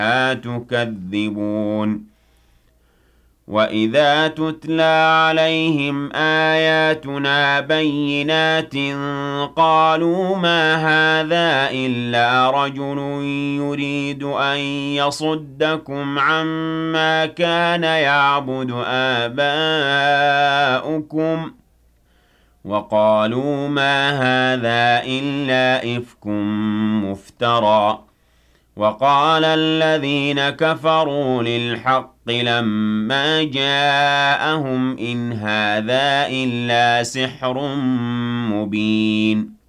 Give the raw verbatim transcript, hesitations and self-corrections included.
لا تكذبون وَإِذَا تُتْلَىٰ عَلَيْهِمْ آيَاتُنَا بَيِّنَاتٍ قَالُوا مَا هَٰذَا إِلَّا رَجُلٌ يُرِيدُ أَن يَصُدَّكُمْ عَمَّا كَانَ يَعْبُدُ آبَاؤُكُمْ وَقَالُوا مَا هَٰذَا إِلَّا إِفْكٌ مُّفْتَرًى وَقَالَ الَّذِينَ كَفَرُوا لِلْحَقِّ لَمَّا جَاءَهُمْ إِنْ هَٰذَا إِلَّا سِحْرٌ مُّبِينٌ